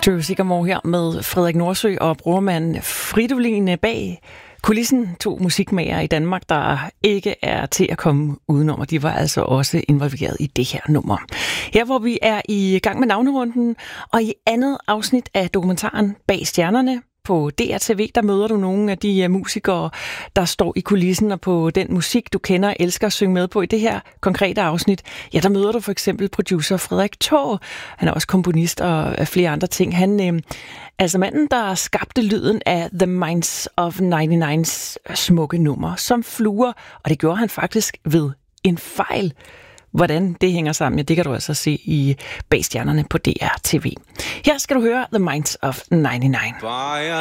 Drew Sigamore her med Frederik Nordsø og brormand Fridolin bag kulissen. 2 musikmager i Danmark, der ikke er til at komme udenom, og de var altså også involveret i det her nummer. Her hvor vi er i gang med navnerunden, og i andet afsnit af dokumentaren Bag Stjernerne på DRTV, der møder du nogle af de musikere, der står i kulissen, og på den musik, du kender og elsker at synge med på. I det her konkrete afsnit, ja, der møder du for eksempel producer Frederik Taag. Han er også komponist og flere andre ting. Han altså manden, der skabte lyden af The Minds of 99's smukke nummer som fluer, og det gjorde han faktisk ved en fejl. Hvordan det hænger sammen, ja, det kan du altså se i Bag Stjernerne på DRTV. Her skal du høre The Minds of 99.